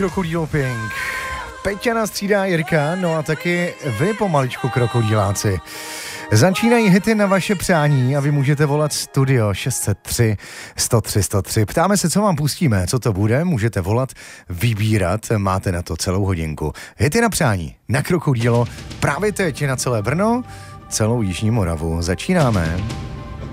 Krokodýl Pink. Peťa nás střídá Jirka, no a taky vy pomaličku krokodýláci. Začínají hity na vaše přání a vy můžete volat studio 603 103 103. Ptáme se, co vám pustíme, co to bude, můžete volat, vybírat, máte na to celou hodinku. Hity na přání, na Krokodýlo, právě teď na celé Brno, celou Jižní Moravu. Začínáme.